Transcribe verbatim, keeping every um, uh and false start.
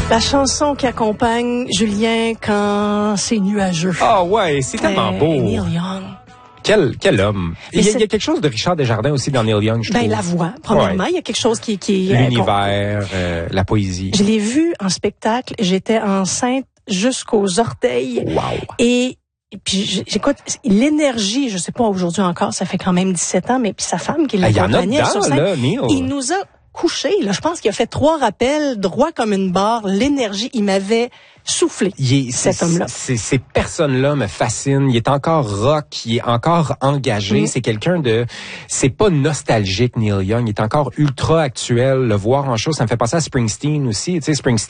La chanson qui accompagne Julien quand c'est nuageux. Ah ouais, c'est tellement euh, beau. Neil Young. Quel, quel homme. Il y, a, c'est... il y a quelque chose de Richard Desjardins aussi dans Neil Young, je ben, trouve. La voix, premièrement. Ouais. Il y a quelque chose qui... qui L'univers, euh, la poésie. Je l'ai vu en spectacle. J'étais enceinte jusqu'aux orteils. Wow. Et... Et puis, j'écoute, l'énergie, je sais pas aujourd'hui encore, ça fait quand même dix-sept ans, mais puis sa femme qui l'accompagnait sur scène, là, Neil. Il nous a couché, là. Je pense qu'il a fait trois rappels, droit comme une barre. L'énergie, il m'avait soufflé, il est, cet homme-là. C'est, ces personnes-là me fascinent. Il est encore rock, il est encore engagé. Mm. C'est quelqu'un de... C'est pas nostalgique, Neil Young. Il est encore ultra actuel. Le voir en show, ça me fait penser à Springsteen aussi. Tu sais, Springsteen,